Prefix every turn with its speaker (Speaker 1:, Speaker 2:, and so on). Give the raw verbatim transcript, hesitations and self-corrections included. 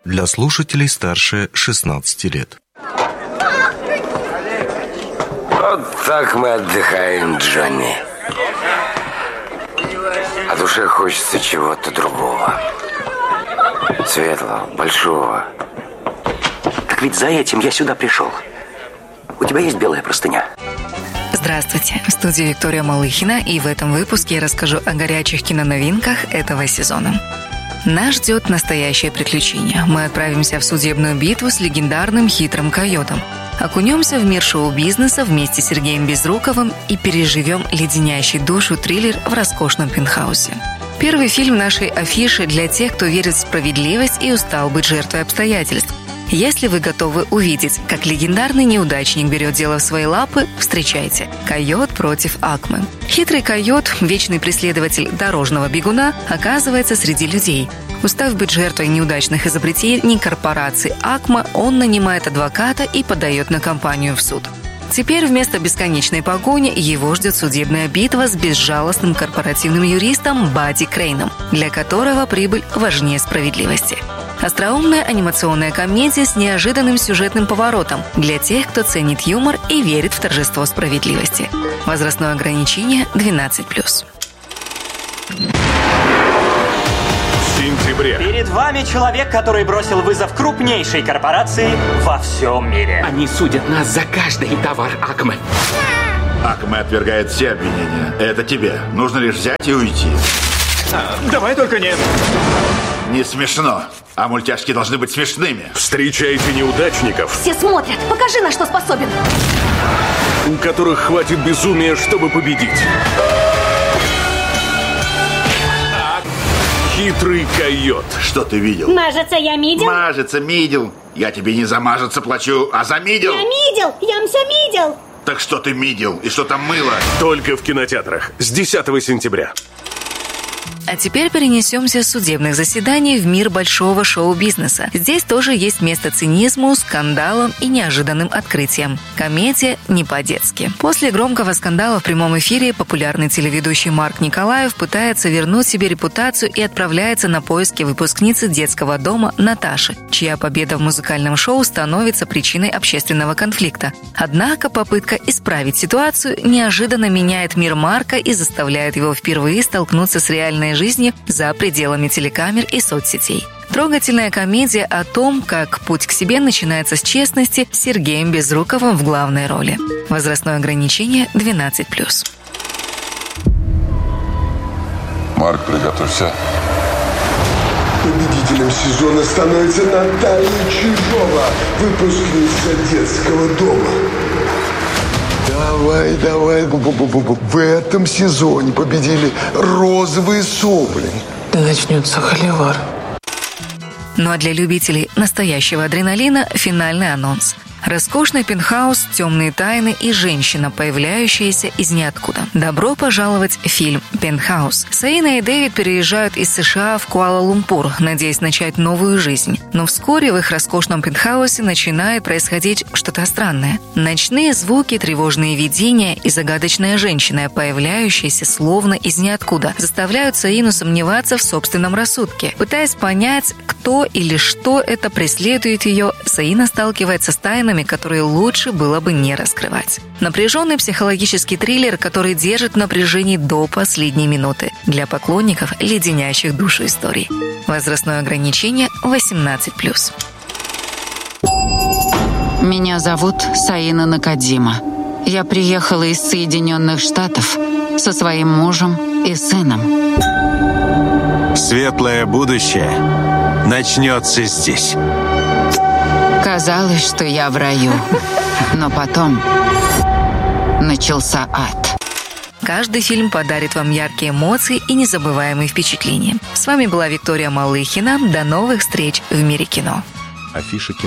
Speaker 1: для слушателей старше шестнадцати лет.
Speaker 2: Вот так мы отдыхаем, Джонни. А душе хочется чего-то другого. Светлого, большого.
Speaker 3: Так ведь за этим я сюда пришел. У тебя есть белая простыня?
Speaker 4: Здравствуйте, в студии Виктория Малыхина, и в этом выпуске я расскажу о горячих киноновинках этого сезона. Нас ждет настоящее приключение. Мы отправимся в судебную битву с легендарным хитрым койотом. Окунемся в мир шоу-бизнеса вместе с Сергеем Безруковым и переживем леденящий душу триллер в роскошном пентхаусе. Первый фильм нашей афиши для тех, кто верит в справедливость и устал быть жертвой обстоятельств. Если вы готовы увидеть, как легендарный неудачник берет дело в свои лапы, встречайте. Койот против Акмы. Хитрый койот, вечный преследователь дорожного бегуна, оказывается среди людей. Устав быть жертвой неудачных изобретений корпорации Акма, он нанимает адвоката и подает на компанию в суд. Теперь вместо бесконечной погони его ждет судебная битва с безжалостным корпоративным юристом Бадди Крейном, для которого прибыль важнее справедливости. Остроумная анимационная комедия с неожиданным сюжетным поворотом для тех, кто ценит юмор и верит в торжество справедливости. Возрастное ограничение двенадцать плюс.
Speaker 5: Сентября.
Speaker 6: Перед вами человек, который бросил вызов крупнейшей корпорации во всем мире.
Speaker 7: Они судят нас за каждый товар Акмы.
Speaker 8: Акме отвергает все обвинения. Это тебе. Нужно лишь взять и уйти.
Speaker 6: А, давай только не...
Speaker 8: Не смешно. А мультяшки должны быть смешными.
Speaker 5: Встречайте неудачников.
Speaker 9: Все смотрят. Покажи, на что способен.
Speaker 5: У которых хватит безумия, чтобы победить. Хитрый койот.
Speaker 8: Что ты видел?
Speaker 9: Мажется, я мидел.
Speaker 8: Мажется, мидел. Я тебе не за мажется плачу, а за мидел.
Speaker 9: Я мидел, я все мидел.
Speaker 8: Так что ты мидел? И что там мыло?
Speaker 5: Только в кинотеатрах с десятого сентября.
Speaker 4: А теперь перенесемся с судебных заседаний в мир большого шоу-бизнеса. Здесь тоже есть место цинизму, скандалам и неожиданным открытиям. Комедия не по-детски. После громкого скандала в прямом эфире популярный телеведущий Марк Николаев пытается вернуть себе репутацию и отправляется на поиски выпускницы детского дома Наташи, чья победа в музыкальном шоу становится причиной общественного конфликта. Однако попытка исправить ситуацию неожиданно меняет мир Марка и заставляет его впервые столкнуться с реальной жизнью за пределами телекамер и соцсетей. Трогательная комедия о том, как путь к себе начинается с честности, с Сергеем Безруковым в главной роли. Возрастное ограничение двенадцать плюс.
Speaker 10: Марк, приготовься.
Speaker 11: Победителем сезона становится Наталья Чижова, выпускница детского дома. Давай, давай. В этом сезоне победили розовые сопли.
Speaker 12: Да начнется холивар.
Speaker 4: Ну а для любителей настоящего адреналина финальный анонс. Роскошный пентхаус, темные тайны и женщина, появляющаяся из ниоткуда. Добро пожаловать в фильм «Пентхаус». Саина и Дэвид переезжают из США в Куала-Лумпур, надеясь начать новую жизнь. Но вскоре в их роскошном пентхаусе начинает происходить что-то странное. Ночные звуки, тревожные видения и загадочная женщина, появляющаяся словно из ниоткуда, заставляют Саину сомневаться в собственном рассудке. Пытаясь понять, кто или что это преследует ее, Саина сталкивается с тайнами, которые лучше было бы не раскрывать. Напряженный психологический триллер, который держит в напряжении до последней минуты. Для поклонников леденящих душу историй. Возрастное ограничение восемнадцать плюс.
Speaker 13: Меня зовут Саина Накадима. Я приехала из Соединенных Штатов со своим мужем и сыном.
Speaker 14: Светлое будущее начнется здесь.
Speaker 13: Казалось, что я в раю, но потом начался ад.
Speaker 4: Каждый фильм подарит вам яркие эмоции и незабываемые впечатления. С вами была Виктория Малыхина. До новых встреч в мире кино.
Speaker 1: Афиша кино.